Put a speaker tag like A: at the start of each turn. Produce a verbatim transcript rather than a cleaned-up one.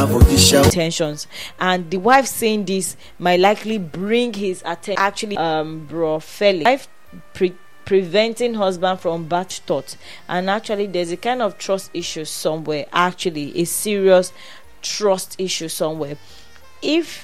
A: Intentions, and the wife saying this might likely bring his attention. Actually, um, bro, Felix, wife pre- preventing husband from bad thoughts, and actually, there's a kind of trust issue somewhere. Actually, a serious trust issue somewhere. If